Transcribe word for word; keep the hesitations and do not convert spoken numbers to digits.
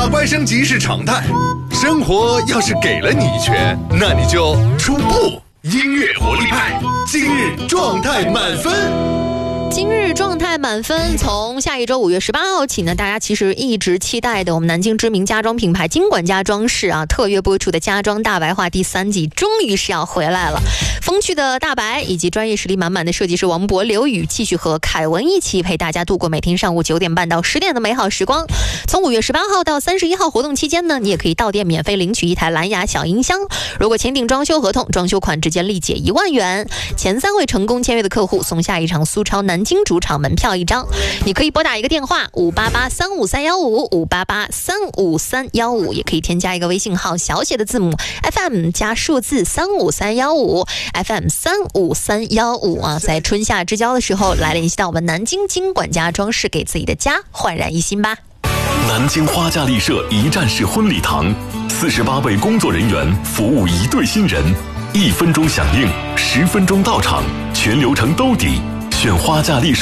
打怪升级是常态，生活要是给了你一拳，那你就出步。音乐活力派，今日状态满分。 今日状态满分，从下一周五月十八号起呢，大家其实一直期待的我们南京知名家装品牌金管家装饰啊特约播出的家装大白话第三季终于是要回来了。风趣的大白以及专业实力满满的设计师王博、刘宇继续和凯文一起陪大家度过每天上午九点半到十点的美好时光。从五月十八号到三十一号活动期间呢，你也可以到店免费领取一台蓝牙小音箱。如果签订装修合同，装修款直接立减一万元，前三位成功签约的客户送下一场苏超南京主场门票一张。你可以拨打一个电话五八八三五三幺五五八八三五三幺五，也可以添加一个微信号小写的字母 F M 加数字三五三幺五 F M 三五三幺五啊，在春夏之交的时候来联系到我们南京金管家装饰，给自己的家焕然一新吧。 南京花架丽舍一站式婚礼堂，四十八位工作人员服务一对新人，一分钟响应，十分钟到场，全流程兜底。选花架丽舍